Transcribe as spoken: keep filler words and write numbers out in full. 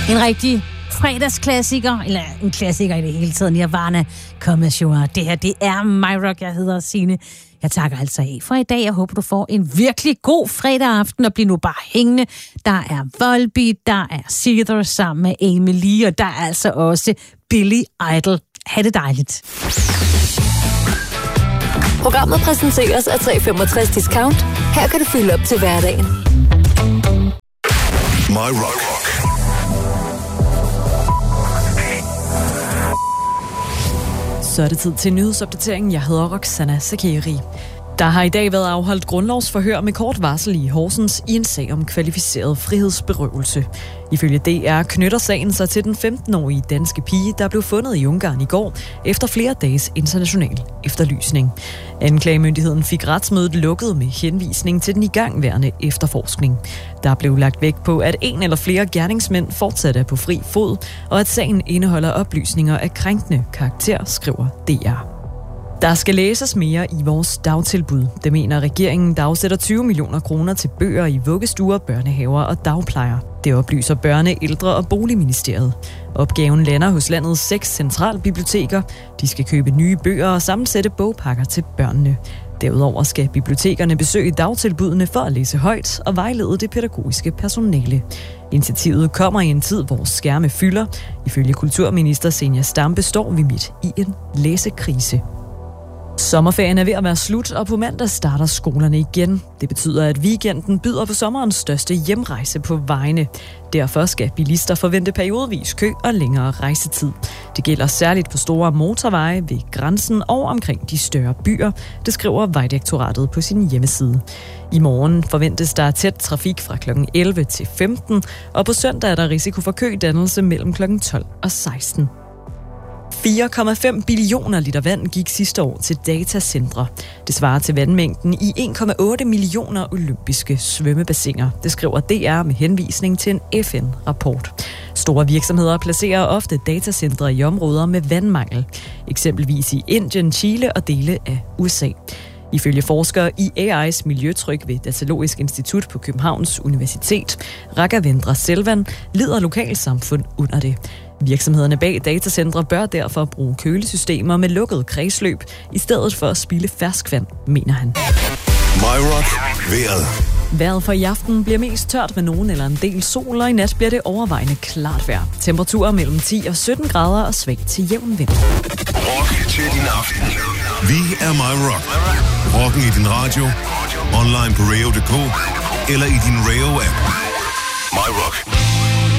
En rigtig fredagsklassiker, eller en klassiker i det hele taget, Nirvana, Come As You Are. Det her, det er My Rock, jeg hedder Signe. Jeg takker altså af for i dag. Jeg håber, du får en virkelig god fredag aften, og bliv nu bare hængende. Der er Volbeat, der er Seether sammen med Amy Lee, og der er altså også Billy Idol. Ha' det dejligt. Programmet præsenteres af tre femogtres Discount. Her kan du fylde op til hverdagen. My Rock. Så er det tid til nyhedsopdateringen. Jeg hedder Roxana Sakeri. Der har i dag været afholdt grundlovsforhør med kort varsel i Horsens i en sag om kvalificeret frihedsberøvelse. Ifølge D R knytter sagen sig til den femten-årige danske pige, der blev fundet i Ungarn i går efter flere dages international efterlysning. Anklagemyndigheden fik retsmødet lukket med henvisning til den igangværende efterforskning. Der blev lagt vægt på, at en eller flere gerningsmænd fortsat er på fri fod, og at sagen indeholder oplysninger af krænkende karakter, skriver D R. Der skal læses mere i vores dagtilbud. Det mener regeringen, der afsætter tyve millioner kroner til bøger i vuggestuer, børnehaver og dagplejer. Det oplyser Børne-, Ældre- og Boligministeriet. Opgaven lander hos landets seks centralbiblioteker. De skal købe nye bøger og sammensætte bogpakker til børnene. Derudover skal bibliotekerne besøge dagtilbudene for at læse højt og vejlede det pædagogiske personale. Initiativet kommer i en tid, hvor skærme fylder. Ifølge kulturminister Zenia Stampe står vi midt i en læsekrise. Sommerferien er ved at være slut, og på mandag starter skolerne igen. Det betyder, at weekenden byder på sommerens største hjemrejse på vejene. Derfor skal bilister forvente periodevis kø og længere rejsetid. Det gælder særligt på store motorveje ved grænsen og omkring de større byer, det skriver Vejdirektoratet på sin hjemmeside. I morgen forventes der tæt trafik fra klokken elleve til femten, og på søndag er der risiko for kødannelse mellem klokken tolv og seksten. fire komma fem billioner liter vand gik sidste år til datacentre. Det svarer til vandmængden i en komma otte millioner olympiske svømmebassiner. Det skriver D R med henvisning til en F N-rapport. Store virksomheder placerer ofte datacentre i områder med vandmangel. Eksempelvis i Indien, Chile og dele af U S A. Ifølge forskere i A I's miljøtryk ved Datalogisk Institut på Københavns Universitet, Raghavendra Selvan, lider lokalsamfund under det. Virksomhederne bag datacentre bør derfor bruge kølesystemer med lukket kredsløb, i stedet for at spilde ferskvand, mener han. My Rock. Vejret. Vejret for i aften bliver mest tørt med nogen eller en del sol, og i nat bliver det overvejende klart vejr. Temperaturer mellem ti og sytten grader og svag til jævn vind. Rock til din aften. Vi er My Rock. Rocken i din radio, online på radio punktum d k eller i din Radio-app. My Rock.